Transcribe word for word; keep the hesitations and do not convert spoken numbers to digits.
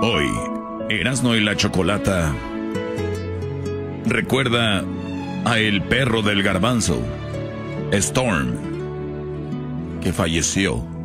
Hoy, Erasmo y la Chocolata recuerda a el perro del garbanzo, Storm, que falleció